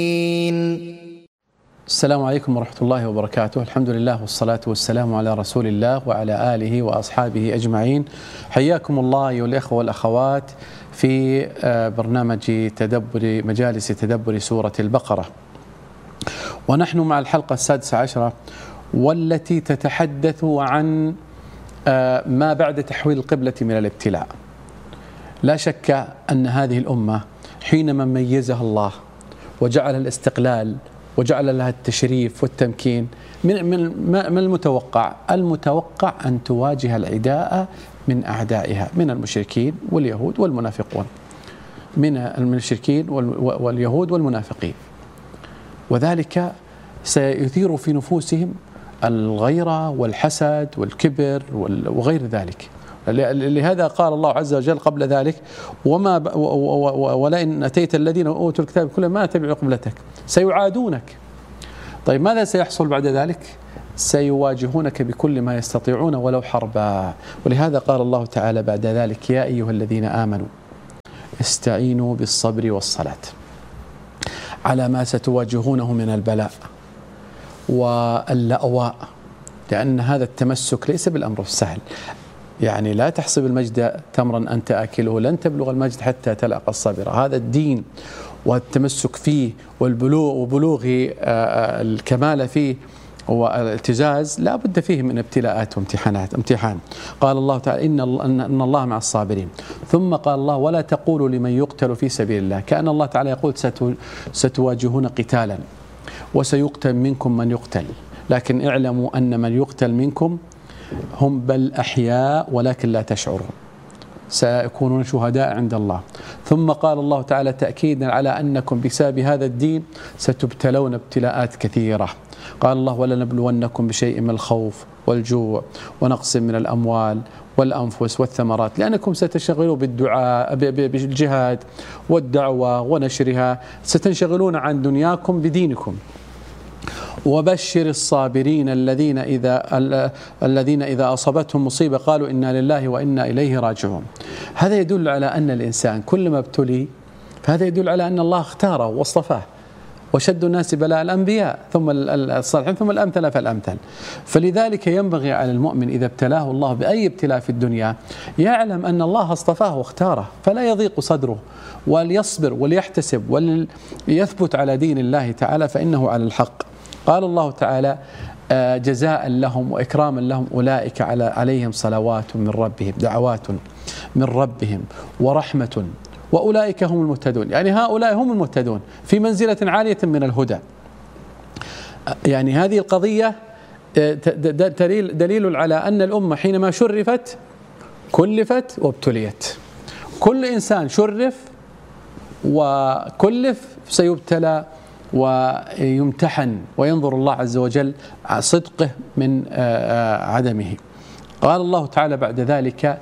السلام عليكم ورحمة الله وبركاته. الحمد لله والصلاة والسلام على رسول الله وعلى آله وأصحابه أجمعين. حياكم الله أيها الإخوة والأخوات في برنامج مجالس تدبر سورة البقرة، ونحن مع الحلقة 16 والتي تتحدث عن ما بعد تحويل القبلة من الابتلاء. لا شك أن هذه الأمة حينما ميزها الله وجعل الاستقلال وجعل لها التشريف والتمكين من المتوقع أن تواجه العداء من أعدائها من المشركين واليهود والمنافقون، من المشركين واليهود والمنافقين، وذلك سيثير في نفوسهم الغيرة والحسد والكبر وغير ذلك. لهذا قال الله عز وجل قبل ذلك: ولئن أتيت الذين أوتوا الكتاب كل ما تبع قبلتك سيعادونك. طيب ماذا سيحصل بعد ذلك؟ سيواجهونك بكل ما يستطيعون ولو حربا. ولهذا قال الله تعالى بعد ذلك: يا أيها الذين آمنوا استعينوا بالصبر والصلاة على ما ستواجهونه من البلاء واللأواء، لأن هذا التمسك ليس بالأمر السهل. يعني لا تحسب المجد تمرا أنت آكله، لن تبلغ المجد حتى تلقى الصبر. هذا الدين والتمسك فيه وبلوغ الكمال فيه والاعتزاز لا بد فيه من ابتلاءات امتحان. قال الله تعالى: إن الله مع الصابرين. ثم قال الله: ولا تقولوا لمن يقتل في سبيل الله. كأن الله تعالى يقول: ستواجهون قتالا وسيقتل منكم من يقتل، لكن اعلموا أن من يقتل منكم هم بل أحياء ولكن لا تشعرون، سيكونون شهداء عند الله. ثم قال الله تعالى تأكيدا على أنكم بسبب هذا الدين ستبتلون ابتلاءات كثيرة. قال الله: ولنبلونكم بشيء من الخوف والجوع ونقص من الأموال والأنفس والثمرات، لأنكم ستنشغلون بالدعاء بالجهاد والدعوة ونشرها، ستنشغلون عن دنياكم بدينكم. وبشر الصابرين الذين إذا أصابتهم مصيبة قالوا إنا لله وإنا إليه راجعون. هذا يدل على أن الإنسان كلما ابتلي فهذا يدل على أن الله اختاره واصطفاه، وشد الناس بلاء الأنبياء ثم الصالحين ثم الأمثل فالأمثل. فلذلك ينبغي على المؤمن إذا ابتلاه الله بأي ابتلاء في الدنيا يعلم أن الله اصطفاه واختاره، فلا يضيق صدره، وليصبر وليحتسب وليثبت على دين الله تعالى، فإنه على الحق. قال الله تعالى جزاء لهم وإكراما لهم: أولئك عليهم صلوات من ربهم، دعوات من ربهم ورحمة وأولئك هم المهتدون. يعني هؤلاء هم المهتدون في منزلة عالية من الهدى. يعني هذه القضية دليل على أن الأمة حينما شرفت كلفت وابتليت. كل إنسان شرف وكلف سيبتلى ويمتحن، وينظر الله عز وجل صدقه من عدمه. قال الله تعالى بعد ذلك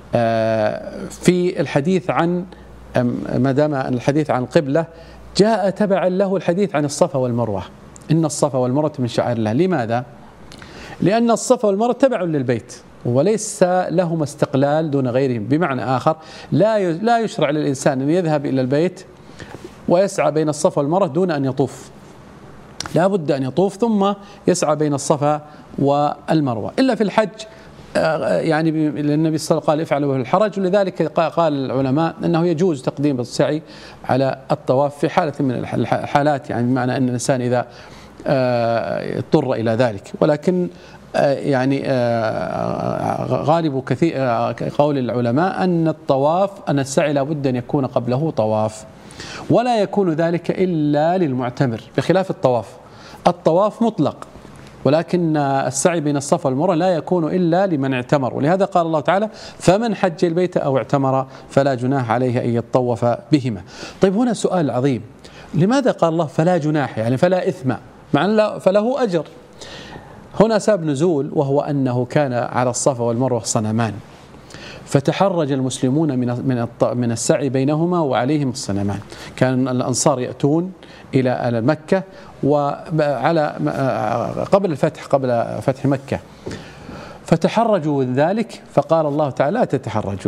في الحديث عن ما دام الحديث عن القبلة جاء تبعا له الحديث عن الصفا والمروة. إن الصفا والمروة من شعائر الله. لماذا؟ لأن الصفا والمروة تبع للبيت وليس لهما استقلال دون غيرهم. بمعنى آخر لا يشرع للإنسان أن يذهب إلى البيت ويسعى بين الصفا والمروة دون أن يطوف، لا بد أن يطوف ثم يسعى بين الصفا والمروة، إلا في الحج. يعني النبي صلى الله عليه وسلم قال: افعلوا في الحرج. ولذلك قال العلماء أنه يجوز تقديم السعي على الطواف في حالة من الحالات، يعني بمعنى أن الإنسان إذا اضطر إلى ذلك. ولكن يعني غالب كثير قول العلماء أن السعي لا بد أن يكون قبله طواف، ولا يكون ذلك إلا للمعتمر، بخلاف الطواف مطلق، ولكن السعي بين الصفا والمروة لا يكون إلا لمن اعتمر. ولهذا قال الله تعالى: فمن حج البيت أو اعتمر فلا جناح عليه أن يطوف بهما. طيب هنا سؤال عظيم: لماذا قال الله فلا جناح، يعني فلا إثم، مع أن فله أجر؟ هنا سبب نزول، وهو أنه كان على الصفا والمروة صنمان، فتحرج المسلمون من السعي بينهما وعليهم الصنمان. كان الأنصار يأتون إلى مكة وعلى قبل فتح مكة، فتحرجوا ذلك، فقال الله تعالى: لا تتحرجوا،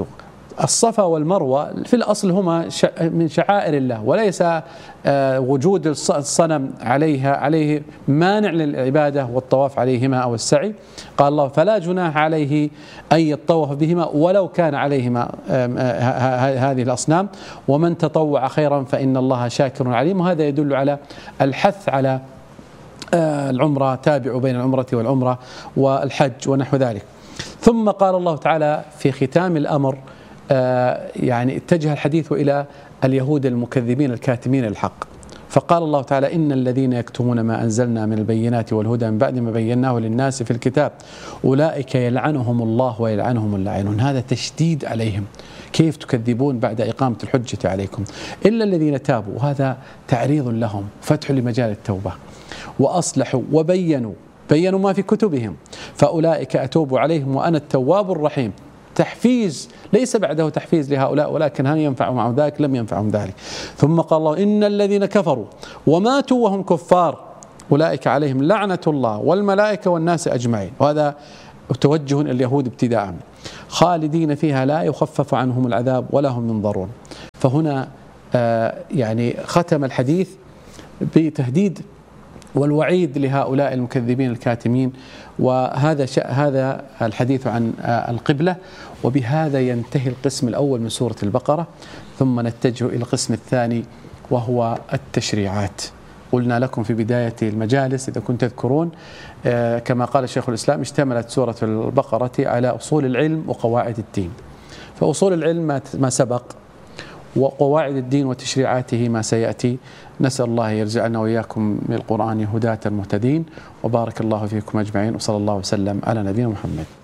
الصفا والمروة في الأصل هما من شعائر الله، وليس وجود الصنم عليه مانع للعبادة والطواف عليهما أو السعي. قال الله فلا جناح عليه أن يطوف بهما ولو كان عليهما هذه الأصنام، ومن تطوع خيرا فإن الله شاكر عليم. وهذا يدل على الحث على العمرة، تابعوا بين العمرة والعمرة والحج ونحو ذلك. ثم قال الله تعالى في ختام الأمر يعني اتجه الحديث إلى اليهود المكذبين الكاتمين الحق، فقال الله تعالى إن الذين يكتمون ما أنزلنا من البينات والهدى من بعد ما بيناه للناس في الكتاب أولئك يلعنهم الله ويلعنهم اللاعنون. هذا تشديد عليهم، كيف تكذبون بعد إقامة الحجة عليكم؟ إلا الذين تابوا، وهذا تعريض لهم، فتح لمجال التوبة، وأصلحوا وبينوا ما في كتبهم فأولئك أتوب عليهم وأنا التواب الرحيم. تحفيز، ليس بعده تحفيز لهؤلاء، ولكن هل ينفع معهم ذلك؟ لم ينفعهم ذلك. ثم قال الله إن الذين كفروا وماتوا وهم كفار أولئك عليهم لعنة الله والملائكة والناس أجمعين. وهذا توجه اليهود ابتداء، خالدين فيها لا يخفف عنهم العذاب ولا هم ينظرون. فهنا يعني ختم الحديث بتهديد والوعيد لهؤلاء المكذبين الكاتمين. وهذا هذا الحديث عن القبلة، وبهذا ينتهي القسم الأول من سورة البقرة. ثم نتجه إلى القسم الثاني وهو التشريعات. قلنا لكم في بداية المجالس إذا كنت تذكرون كما قال شيخ الإسلام اشتملت سورة البقرة على أصول العلم وقواعد الدين، فأصول العلم ما سبق، وقواعد الدين وتشريعاته ما سيأتي. نسأل الله يرزقنا وإياكم من القرآن هداة مهتدين، وبارك الله فيكم أجمعين، وصلى الله وسلم على نبينا محمد.